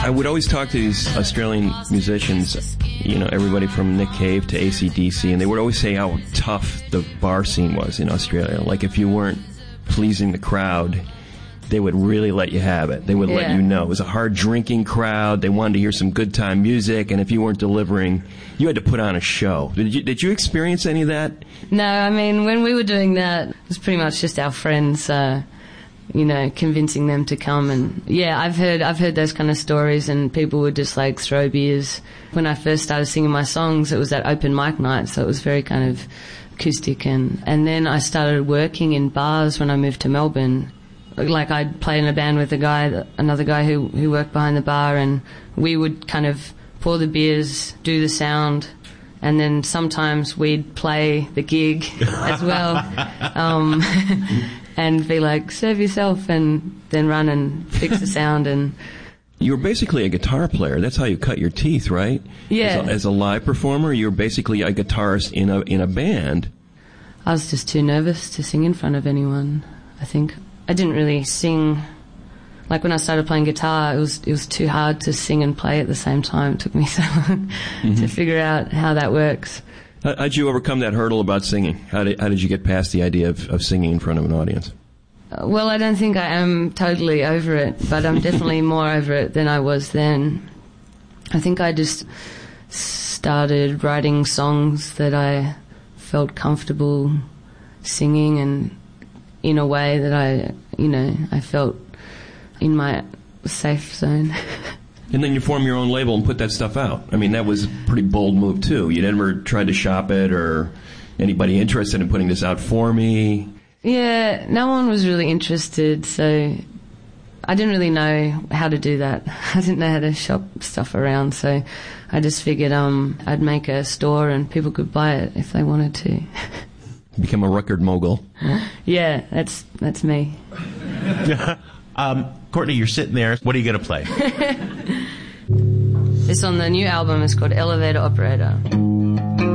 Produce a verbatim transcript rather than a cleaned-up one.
I would always talk to these Australian musicians, you know, everybody from Nick Cave to A C D C, and they would always say how tough the bar scene was in Australia. Like, if you weren't pleasing the crowd, they would really let you have it. They would yeah. let you know. It was a hard drinking crowd. They wanted to hear some good time music, and if you weren't delivering, you had to put on a show. Did you, did you experience any of that? No, I mean, when we were doing that, it was pretty much just our friends, uh, you know, convincing them to come. And yeah, I've heard I've heard those kind of stories, and people would just like throw beers. When I first started singing my songs, it was at open mic night, so it was very kind of acoustic. And, and then I started working in bars when I moved to Melbourne. Like, I'd play in a band with a guy, another guy who, who worked behind the bar, and we would kind of pour the beers, do the sound, and then sometimes we'd play the gig as well, um, and be like, serve yourself, and then run and fix the sound. And you were basically a guitar player. That's how you cut your teeth, right? Yeah. As a, as a live performer, you were basically a guitarist in a in a band. I was just too nervous to sing in front of anyone, I think. I didn't really sing. Like, when I started playing guitar, it was it was too hard to sing and play at the same time. It took me so long mm-hmm. to figure out how that works. How did you overcome that hurdle about singing? How did, how did you get past the idea of, of singing in front of an audience? Uh, well, I don't think I am totally over it, but I'm definitely more over it than I was then. I think I just started writing songs that I felt comfortable singing, and in a way that I, you know, I felt in my safe zone. And then you form your own label and put that stuff out. I mean, that was a pretty bold move, too. You never tried to shop it, or anybody interested in putting this out for me? Yeah, no one was really interested, so I didn't really know how to do that. I didn't know how to shop stuff around, so I just figured um, I'd make a store and people could buy it if they wanted to. Become a record mogul. Yeah, that's that's me. um, Courtney, you're sitting there. What are you going to play? This on the new album is called Elevator Operator.